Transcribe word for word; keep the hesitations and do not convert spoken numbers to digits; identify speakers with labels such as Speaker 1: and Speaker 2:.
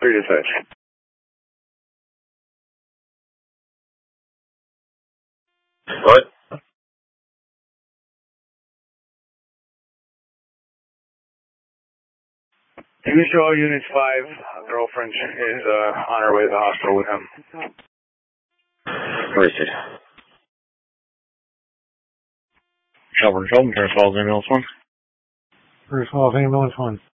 Speaker 1: Three dispatch. What? You can show Unit five. Girlfriend is uh, on her way to the hospital with him. Where is it? Shelburne, Shelburne, Terrace Falls, ambulance one.
Speaker 2: Terrace Falls, ambulance one.